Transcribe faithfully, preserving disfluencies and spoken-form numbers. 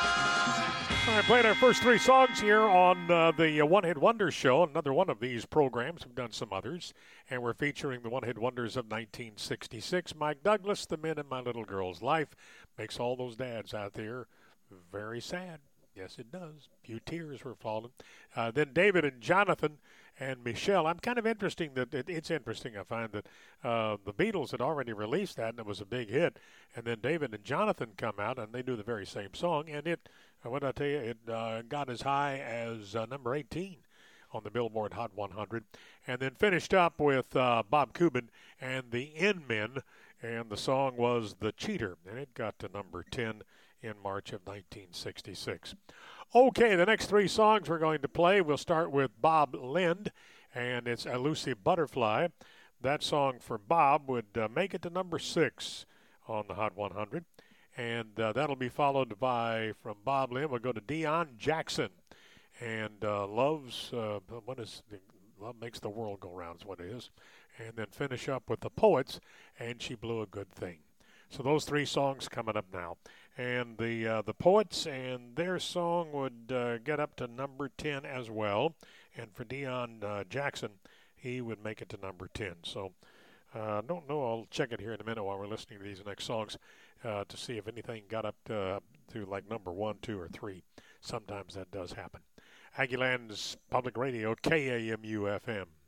All right, played our first three songs here on uh, the uh, One Hit Wonders show. Another one of these programs. We've done some others, and we're featuring the One Hit Wonders of nineteen sixty-six. Mike Douglas, The Men in My Little Girl's Life, makes all those dads out there very sad. Yes, it does. A few tears were falling. Uh, then David and Jonathan and Michelle. I'm kind of interesting that it, it's interesting. I find that uh, the Beatles had already released that, and it was a big hit. And then David and Jonathan come out, and they do the very same song, and it. What did I tell you? It uh, got as high as uh, number eighteen on the Billboard Hot one hundred. And then finished up with uh, Bob Cuban and the In-Men, and the song was The Cheater, and it got to number ten in March of nineteen sixty-six. Okay, the next three songs we're going to play, we'll start with Bob Lind, and it's Elusive Butterfly. That song for Bob would uh, make it to number six on the Hot one hundred. And uh, that'll be followed by, from Bob Lind, we'll go to Deion Jackson. And uh, Love's, uh, what is, Love Makes the World Go Round is what it is. And then finish up with the Poets, and She Blew a Good Thing. So those three songs coming up now. And the uh, the Poets and their song would uh, get up to number ten as well. And for Deion uh, Jackson, he would make it to number ten. So I uh, don't know. I'll check it here in a minute while we're listening to these next songs. Uh, to see if anything got up to, to like number one, two, or three. Sometimes that does happen. Aggieland's Public Radio, K A M U F M.